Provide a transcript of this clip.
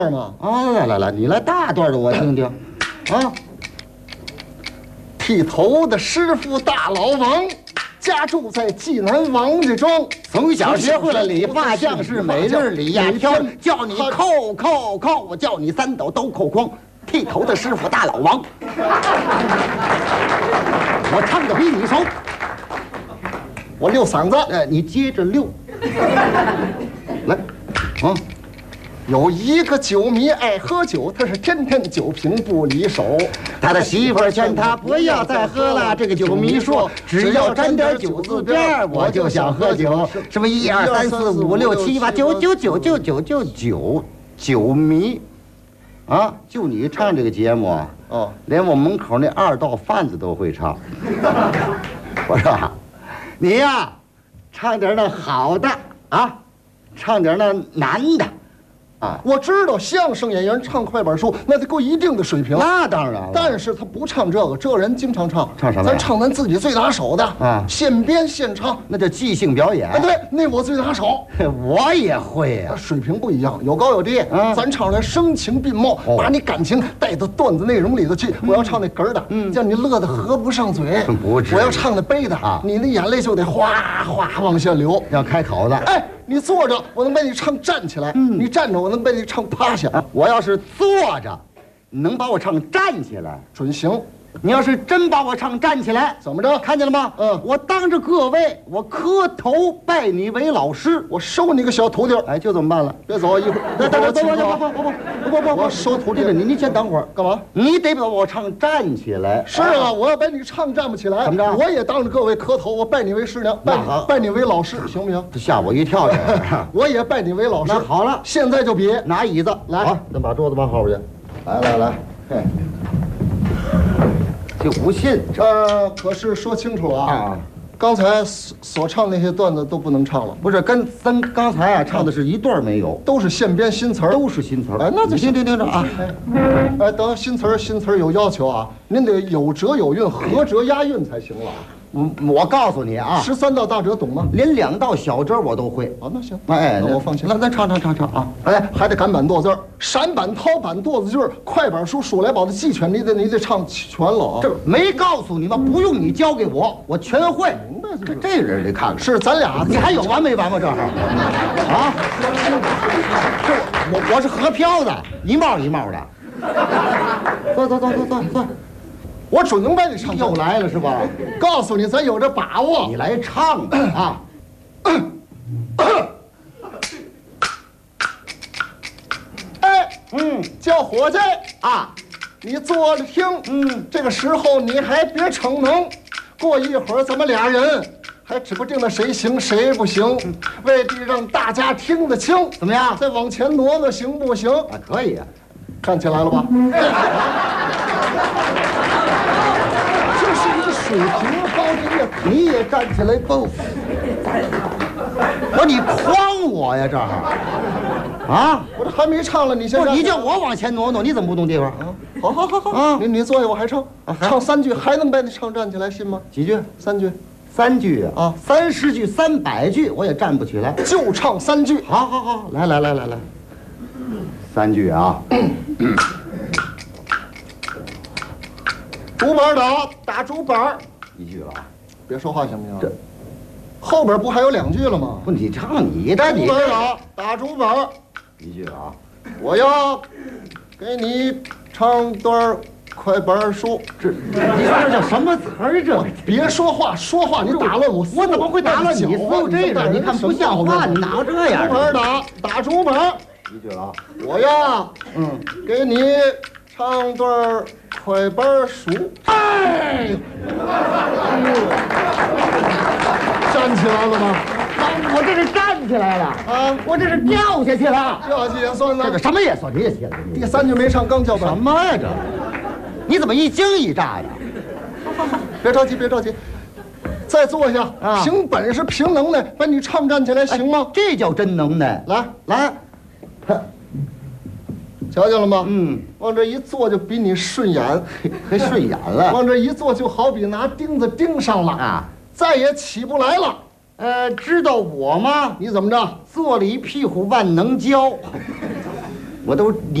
呢？ 啊，来，你来大段的我听听。啊， 剃头的师傅大老王，家住在济南王家庄， 从小学会了理发匠是每日理呀挑，叫你扣，我叫你三斗都扣光。剃头的师傅大老王，我唱的比你熟， 我溜嗓子。 你接着溜。来， 有一个酒迷爱喝酒，他是天天酒瓶不离手。 他的媳妇儿劝他不要再喝了。这个酒迷说，只要沾点酒字边，我就想喝酒。什么1、2、3、4、5、6、7、8、9，酒迷。啊，就你唱这个节目啊，连我门口那2道贩子都会唱。我说，你呀，唱点那好的啊，唱点那难的。 我知道相声演员唱快板书那得够一定的水平， 那当然了。 但是他不唱这个，这人经常唱。 唱什么？ 咱唱咱自己最拿手的啊，现编现唱， 那叫即兴表演。 对，那我最拿手。 我也会呀， 水平不一样，有高有低。咱唱出来声情并茂，把你感情带到段子内容里头去。我要唱那哏的，叫你乐得合不上嘴。 不至于。 我要唱那悲的啊，你那眼泪就得哗哗往下流。 要开口的。 哎，你坐着，我能把你唱站起来；你站着，我能把你唱趴下。 我要是坐着，你能把我唱站起来， 准行。 你要是真把我唱站起来， 怎么着？ 看见了吗？我当着各位，我磕头拜你为老师， 我收你个小徒弟。 哎，就这么办了。 别走，一会儿。 不， 我收徒弟。 你先等会儿， 干嘛？ 你得把我唱站起来。 是啊，我要把你唱站不起来， 怎么着？ 我也当着各位磕头，我拜你为师娘，拜你为老师，行不行？ 这吓我一跳去。 我也拜你为老师。 那好了， 现在就别拿椅子来， 好，咱把桌子往后边去。来，嘿。就不信可是说清楚了啊！刚才所唱那些段子都不能唱了。 不是，跟咱刚才啊唱的是一段没有， 都是现编新词儿， 都是新词儿。 哎，那就听着啊！ 哎，等新词儿有要求啊，您得有辙有韵，合辙押韵才行了。 我告诉你啊 ，13道大辙懂吗？ 连2道小辙我都会。 那行， 哎， 那我放心。 那咱唱啊！ 哎，还得赶板剁字儿，闪板、掏板、剁字句儿，快板书、数来宝的记全，你得唱全了啊！ 这没告诉你吗？不用你教给我，我全会。 明白这人得看看。 是咱俩， 你还有完没完吗？这儿啊？我是河漂的，一帽一帽的。坐。 我准能把你唱。 又来了是吧？ 告诉你，咱有这把握。 你来唱吧啊！ 哎，叫伙计啊， 你坐着听。这个时候你还别逞能，过一会儿咱们俩人还指不定了谁行谁不行，未必让大家听得清。 怎么样？ 再往前挪挪行不行？ 可以啊， 站起来了吧？水平高低， 你也站起来不？你诓我呀这儿啊！ 我这还没唱了，你先。 你叫我往前挪挪，你怎么不动地方啊？ 好啊！你坐下，我还唱，唱3句，还能把你唱站起来，信吗？ 几句 ？3句。 3句啊！30句、300句，我也站不起来， 就唱3句。 好，来，3句啊！ 竹板打竹板 1句了， 别说话行不行？这后边不还有2句了吗？ 不，你唱你的， 竹板打竹板 1句啊！ 我要给你唱段快板书。 你说这叫什么词儿？这别说话，你打乱我怎么会打乱你？所有这人，你看不像话，你哪有这样？ 竹板打竹板 1句了啊！ 我要给你唱段快板书。哎，站起来了吗？ 我这是站起来了啊！我这是掉下去了， 掉下去也算呢。 这个什么也算，你也写了。 第3句没唱，刚叫板。 什么呀这？你怎么一惊一乍呀？ 别着急，再坐下啊！凭本事，凭能耐，把你唱站起来，行吗？ 这叫真能耐。来。 瞧见了吗？往这一坐就比你顺眼， 还顺眼了。 往这一坐就好比拿钉子钉上了啊，再也起不来了。 知道我吗？ 你怎么着？ 坐了一屁股万能胶。 我都。